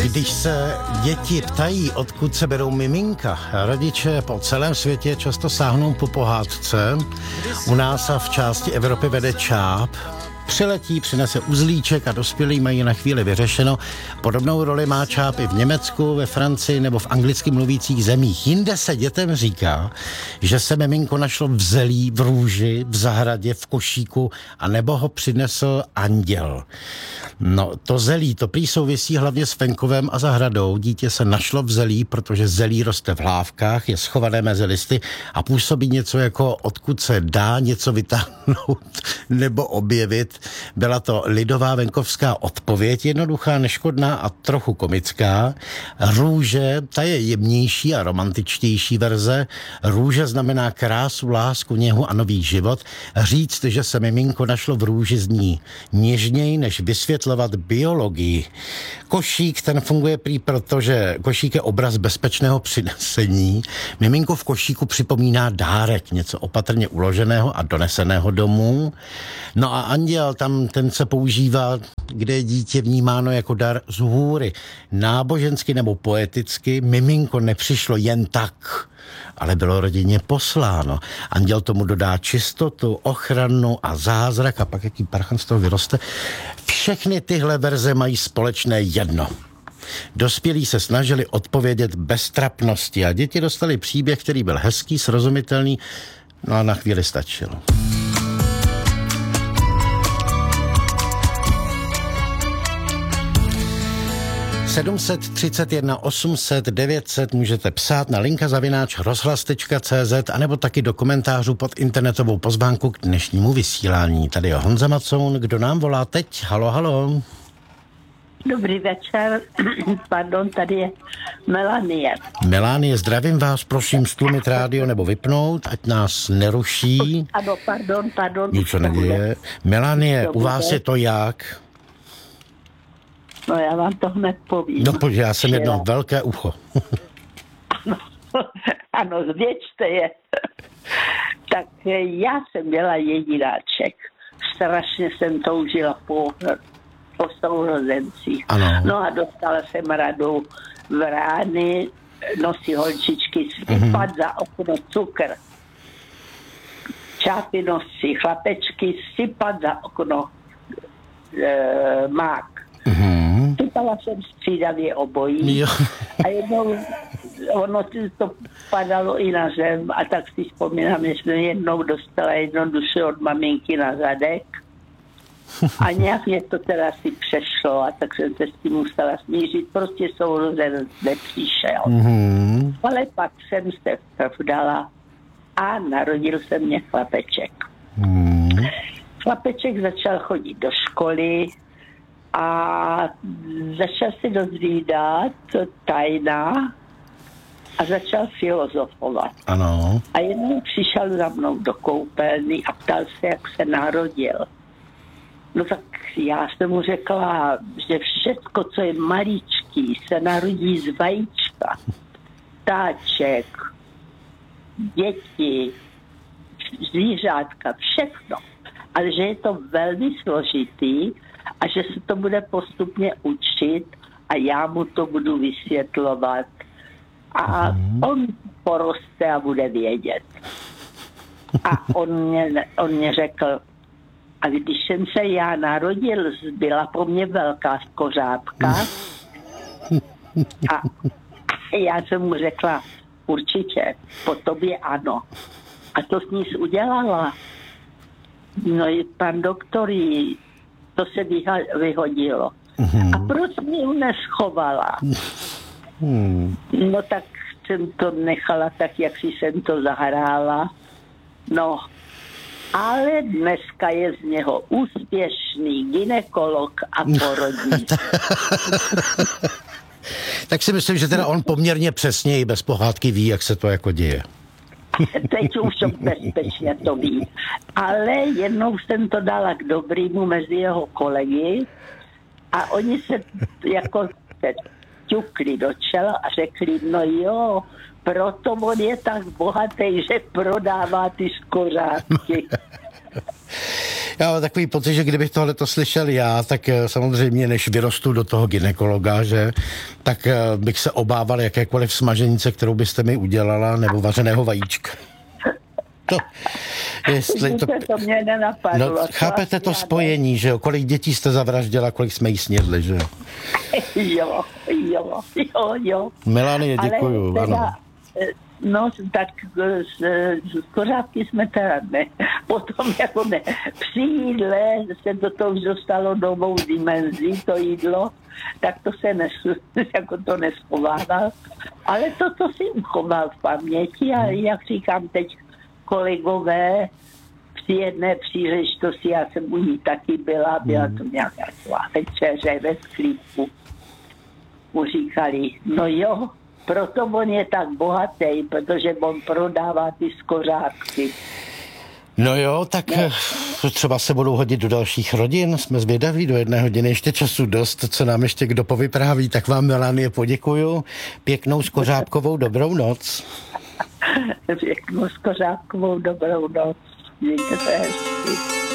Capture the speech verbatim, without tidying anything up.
Když se děti ptají, odkud se berou miminka, rodiče po celém světě často sáhnou po pohádce. U nás a v části Evropy vede čáp. Přiletí, přinese uzlíček a dospělí mají na chvíli vyřešeno. Podobnou roli má čáp i v Německu, ve Francii nebo v anglicky mluvících zemích. Jinde se dětem říká, že se miminko našlo v zelí, v růži, v zahradě, v košíku a nebo ho přinesl anděl. No, to zelí, to prý souvisí hlavně s venkovem a zahradou. Dítě se našlo v zelí, protože zelí roste v hlávkách, je schované mezi listy a působí něco jako odkud se dá něco vytáhnout nebo objevit. Byla to lidová venkovská odpověď, jednoduchá, neškodná a trochu komická. Růže, ta je jemnější a romantičtější verze. Růže znamená krásu, lásku, něhu a nový život. Říct, že se miminko našlo v růži, zní něžněji, než vysvětlovat biologii. Košík, ten funguje prý proto, že košík je obraz bezpečného přinesení. Miminko v košíku připomíná dárek, něco opatrně uloženého a doneseného domů. No a anděl, tam ten se používá, kde je dítě vnímáno jako dar z hůry. Nábožensky nebo poeticky miminko nepřišlo jen tak, ale bylo rodině posláno. Anděl tomu dodá čistotu, ochranu a zázrak a pak jaký parchan z toho vyroste. Všechny tyhle verze mají společné jedno. Dospělí se snažili odpovědět bez trapnosti a děti dostali příběh, který byl hezký, srozumitelný, no a na chvíli stačilo. sedm set třicet jedna osm set devět set můžete psát na linka zavináč rozhlas tečka cé zet anebo taky do komentářů pod internetovou pozvánku k dnešnímu vysílání. Tady je Honza Macoun, kdo nám volá teď? Halo, halo. Dobrý večer, pardon, tady je Melanie. Melanie, zdravím vás, prosím stlumit rádio nebo vypnout, ať nás neruší. Ano, pardon, pardon. Nic se neděje. Melanie, u vás je to jak? No já vám to hned povím. No pojď, já jsem jedno velké ucho. Ano, ano, zvěďte je. Tak já jsem byla jedináček. Strašně jsem toužila po, po sourozencích. Ano. No a dostala jsem radu v rány, nosí holčičky, sypat mm-hmm. za okno cukr. Čápy nosí chlapečky, sypat za okno e, mák. Mm-hmm. Sypala jsem střídavě obojí. Jo. A jednou ono to padalo i na zem a tak si vzpomínám, že jsem jednou dostala jednoduše od maminky na zadek a nějak mě to teda si přešlo a tak jsem se s tím musela smířit. Prostě sourozenec nepřišel. Mm-hmm. Ale pak jsem se vdala a narodil se mě chlapeček. Mm-hmm. Chlapeček začal chodit do školy a začal si dozvídat tajná a začal filozofovat. Ano. A jednou přišel za mnou do koupelny a ptal se, jak se narodil. No tak já jsem mu řekla, že všecko, co je maličký, se narodí z vajíčka. Ptáček, děti, zvířátka, všechno. Ale že je to velmi složitý a že se to bude postupně učit a já mu to budu vysvětlovat. A mm. on poroste a bude vědět. A on mě, on mě řekl, a když jsem se já narodil, byla po mně velká skořápka. A já jsem mu řekla, určitě, po tobě ano. A to s ní udělala. No i pan doktor jí, to se vyhodilo. A proč mě ji neschovala? No tak jsem to nechala tak, jak si jsem to zahrála. No, ale dneska je z něho úspěšný gynekolog a porodník. Tak si myslím, že teda on poměrně přesně i bez pohádky ví, jak se to jako děje. Teď už bezpečně to ví. Ale jednou jsem to dala k dobrýmu mezi jeho kolegy a oni se jako se ťukli do čela a řekli, no jo, proto on je tak bohatý, že prodává ty skořápky. Já mám takový pocit, že kdybych tohleto slyšel já, tak samozřejmě než vyrostu do toho gynekologa, že, tak bych se obával jakékoliv smaženice, kterou byste mi udělala, nebo vařeného vajíčka. To, jestli to... to mě nenapadlo. No, chápete to spojení, že jo? Kolik dětí jste zavraždila, kolik jsme jí snědli, že jo? Jo, jo, jo, jo. Melanie, děkuju. Ale teda, ano. No, tak z, z kořátky jsme teda ne. Potom jako ne. Při jídle se do toho už dostalo novou dimenzí, to jídlo, tak to se nes, jako to neschovával. Ale to, to si uchoval v paměti a jak říkám teď kolegové, při jedné příležitosti, já jsem u ní taky byla, byla to nějaká večeře ve sklípku. Mu říkali, no jo, proto on je tak bohatý, protože on prodává ty skořápky. No jo, tak no. Třeba se budou hodit do dalších rodin, jsme zvědaví, do jedné hodiny ještě času dost, co nám ještě kdo povypráví, tak vám, Melanie, poděkuju. Pěknou skořápkovou dobrou noc. Pěknou skořápkovou dobrou noc. Mějte se hezky.